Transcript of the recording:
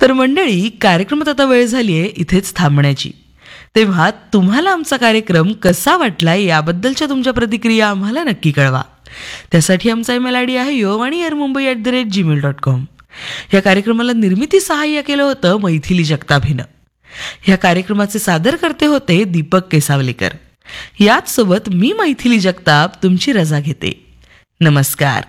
तर मंडळी, कार्यक्रमात आता वेळ झालीये इथेच थांबण्याची. तेव्हा तुम्हाला आमचा कार्यक्रम कसा वाटला याबद्दलच्या तुमच्या प्रतिक्रिया आम्हाला नक्की कळवा. त्यासाठी आमचा ईमेल आयडी आहे yovani@mumbai@gmail.com. या कार्यक्रमाला निर्मिती सहाय्य केलं होतं मैथिली जगताप हिनं. या कार्यक्रमाचे सादरकर्ते होते दीपक केसावलेकर. याच सोबत मी मैथिली जगताप तुमची रजा घेते. नमस्कार.